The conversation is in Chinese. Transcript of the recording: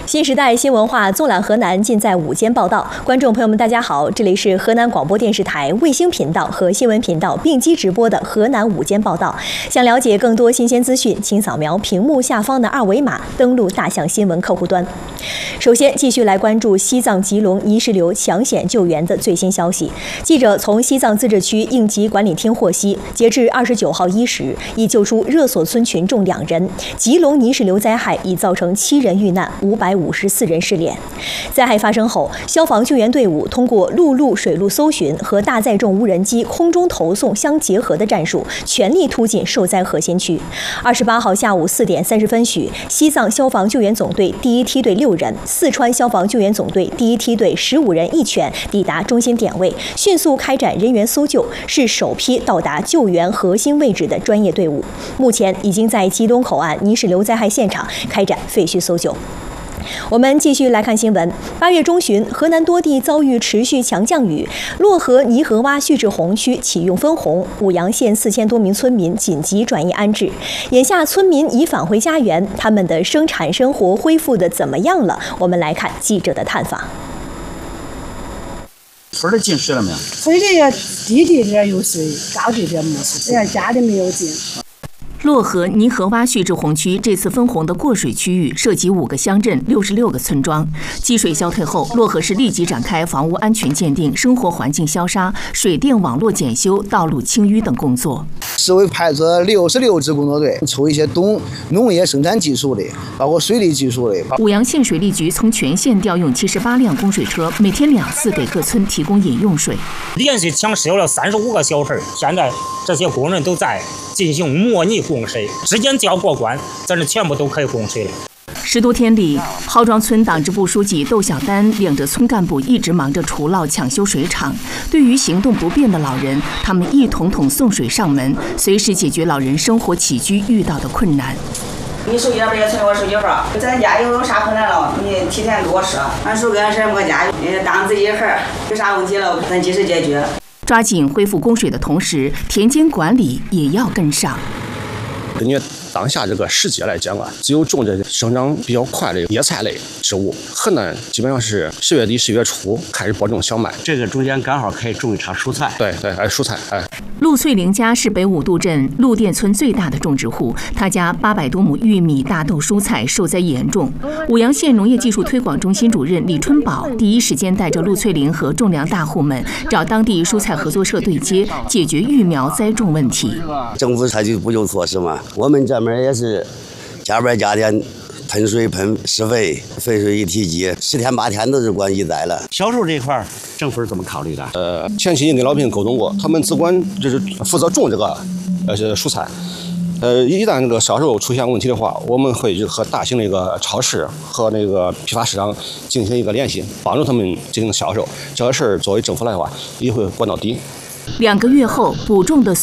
新时代新文化纵览河南，尽在午间报道。观众朋友们，大家好，这里是河南广播电视台卫星频道和新闻频道并机直播的河南午间报道。想了解更多新鲜资讯，请扫描屏幕下方的二维码，登录大象新闻客户端。首先，继续来关注西藏吉隆泥石流抢险救援的最新消息。记者从西藏自治区应急管理厅获悉，截至29号1时，已救出热索村群众2人。吉隆泥石流灾害已造成7人遇难，554人失联。灾害发生后，消防救援队伍通过陆路、水路搜寻和大载重无人机空中投送相结合的战术，全力突进受灾核心区。28号下午4点30分许，西藏消防救援总队第1梯队6人，四川消防救援总队第1梯队15人1犬抵达中心点位，迅速开展人员搜救，是首批到达救援核心位置的专业队伍。目前已经在吉东口岸泥石流灾害现场开展废墟搜救。我们继续来看新闻。8月中旬，河南多地遭遇持续强降雨，漯河泥河洼蓄滞洪区启用分洪，舞阳县4000多名村民紧急转移安置。眼下村民已返回家园，他们的生产生活恢复的怎么样了？我们来看记者的探访。 村里进水了没有？ 村里低地点有水，高地点没水，人家家里没有进。 漯河泥河洼蓄滞洪区这次分洪的过水区域涉及5个乡镇、66个村庄。积水消退后，漯河市立即展开房屋安全鉴定、生活环境消杀、水电网络检修、道路清淤等工作。 市委派出66支工作队，抽一些懂农业生产技术的，包括水利技术的。 舞阳县水利局从全县调用78辆供水车，每天2次给各村提供饮用水。 连续抢修了35个小时，现在这些工人都在进行模拟供水，时间只要过关，咱这全部都可以供水了。 10多天里，郝庄村党支部书记窦小丹领着村干部一直忙着除涝抢修水厂。对于行动不便的老人，他们一桶桶送水上门，随时解决老人生活起居遇到的困难。 你手机那边也存我手机号，咱家有啥困难了，你提前跟我说，俺手跟谁没家，当自己孩儿，有啥问题了，咱及时解决。 抓紧恢复供水的同时，田间管理也要跟上。 根据当下这个时节来讲啊，只有种这生长比较快的叶菜类植物。河南基本上是10月底10月初开始播种小麦， 这个中间刚好可以种一场蔬菜。 对，蔬菜。 陆翠玲家是北五渡镇陆店村最大的种植户，他家800多亩玉米、大豆、蔬菜受灾严重。舞阳县农业技术推广中心主任李春宝第一时间带着陆翠玲和种粮大户们找当地蔬菜合作社对接，解决育苗栽种问题。 政府采取补救措施嘛，我们这边也是加班加点。喷水喷施肥，肥水一体机，10天8天都是管一载了。 销售这一块，政府是怎么考虑的？ 前期跟老百姓沟通过，他们只管就是负责种这个蔬菜。一旦这个销售出现问题的话，我们会和大型的一个超市和那个批发市场进行一个联系，帮助他们进行销售。这个事儿作为政府来的话，也会管到底。 2个月后，补种的